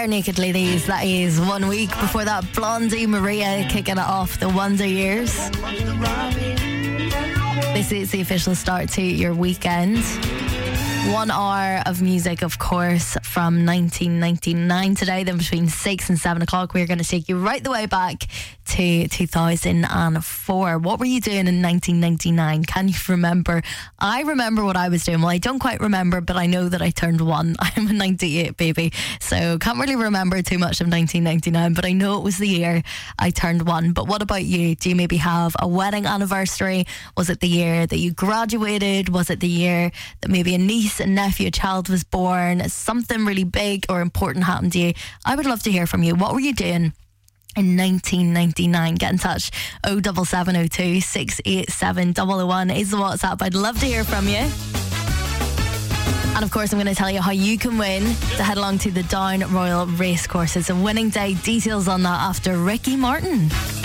Naked Ladies. That is 1 week before that. Blondie Maria kicking it off, the Wonder Years. This is the official start to your weekend. 1 hour of music, of course, from 1999 today. Then between 6 and 7 o'clock, we're going to take you right the way back to 2004. What were you doing in 1999? Can you remember? I remember what I was doing. Well, I don't quite remember, but I know that I turned 1. I'm a 98 baby, so can't really remember too much of 1999, but I know it was the year I turned 1. But what about you? Do you maybe have a wedding anniversary? Was it the year that you graduated? Was it the year that maybe a niece and nephew, a child was born? Something really big or important happened to you? I would love to hear from you. What were you doing in 1999? Get in touch. 07702 687 001 is the WhatsApp. I'd love to hear from you. And of course, I'm going to tell you how you can win to head along to the Down Royal Racecourse. It's a winning day. Details on that after Ricky Martin.